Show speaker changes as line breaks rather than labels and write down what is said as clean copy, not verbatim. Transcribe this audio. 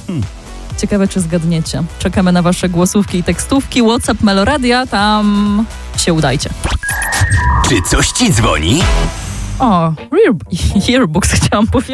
Ciekawe, czy zgadniecie. Czekamy na wasze głosówki i tekstówki. WhatsApp Meloradia, tam się udajcie.
Czy coś ci dzwoni?
O, Earbuds chciałam powiedzieć.